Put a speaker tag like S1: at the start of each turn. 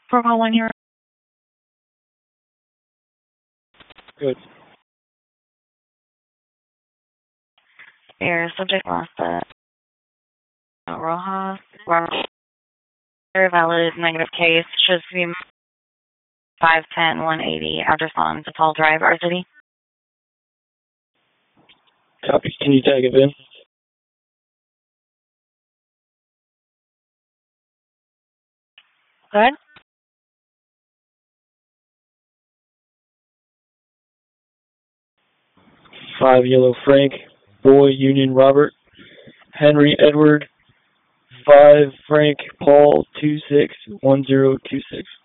S1: 411 here.
S2: Good.
S1: Your subject lost the Rojas. Very valid negative case. Should be 510-180. Address on DePaul Drive, our city.
S2: Copy. Can you tag it in?
S1: Good.
S2: 5 Yellow Frank, Boy Union Robert, Henry Edward, 5 Frank Paul 261026.